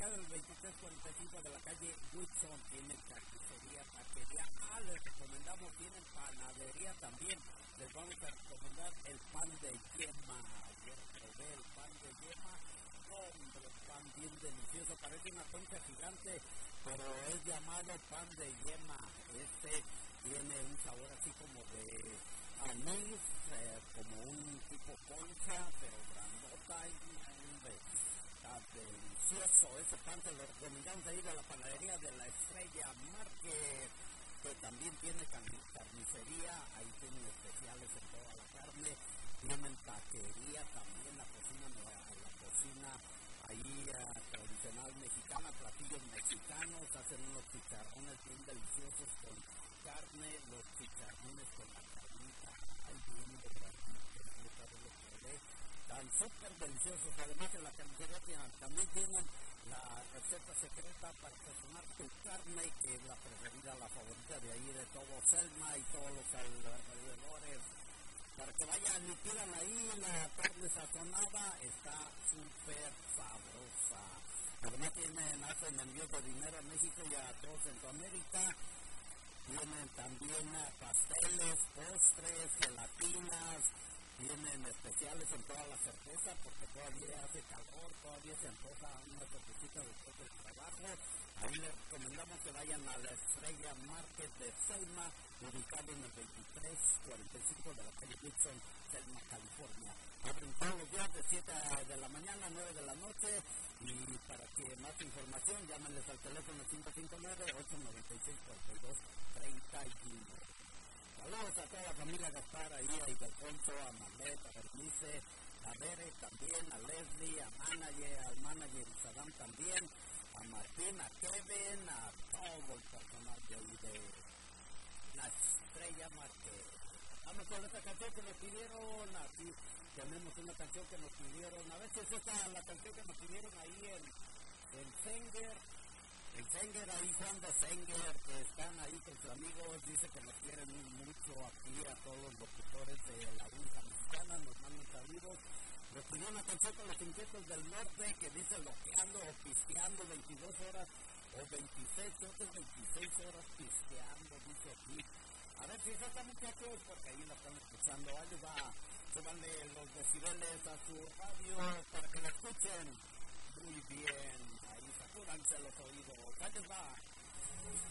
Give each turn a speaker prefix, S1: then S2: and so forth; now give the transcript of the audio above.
S1: ubicado en el 2345 de la calle Wilson, tienen carnicería, taquería. Les recomendamos, tienen panadería también. Les vamos a recomendar el pan de yema. Ayer probé el pan de yema. Hombre, un pan bien delicioso, parece una concha gigante, pero es llamado pan de yema. Tiene un sabor así como de anís, como un tipo concha, pero grandota y está delicioso. Ese pan se lo recomendamos ahí de la panadería de la Estrella Market, que también tiene carnicería, ahí tienen especiales en toda la carne, tienen taquería también, la cocina ahí tradicional mexicana, platillos mexicanos, hacen unos chicharrones bien deliciosos con carne, los chicharrones con la carnita, ahí bien de están súper deliciosos. Además de la carnicería también tienen la receta secreta para sazonar tu carne, que es la preferida, la favorita de ahí de todo Selma y todos los alrededores, para que vayan y pidan ahí la carne sazonada, está súper sabrosa. Además hacen envíos de dinero a México y a todo Centroamérica. Tienen también pasteles, postres, gelatinas, tienen especiales en toda la cerveza, porque todavía hace calor, todavía se antoja una cervecita después del trabajo. Ahí les recomendamos que vayan a la Estrella Market de Selma, ubicado en el 2345 de la calle Wilson, Selma, California. Abren todos los días de 7 de la mañana a 9 de la noche, y para que más información llámenles al teléfono 559-896-4231. Saludos a toda la familia Gaspar, ahí a Ildefonso, a Marlet, a Bernice, a Bere también, a Leslie, al manager Sadam también, a Martín, a Kevin, a todo el personal de ahí de la Estrella Market. Vamos con esta canción que nos pidieron, aquí tenemos una canción que nos pidieron, a veces esta la canción que nos pidieron ahí en Senger. El Senger, ahí Juan de Senger, que están ahí con sus amigos, dice que nos quieren mucho aquí a todos los locutores de la única mexicana, nos mandan saludos. Nos pidió una canción con los inquietos del norte que dice loqueando o pisteando 22 horas o 26, creo que es 26 horas pisteando, dice aquí. A ver si es esta muchachos, porque ahí la están escuchando. Ahí les va, súbanle los decibeles a su radio para que la escuchen muy bien. Ahí sacúdanse los oídos. Ahí les va.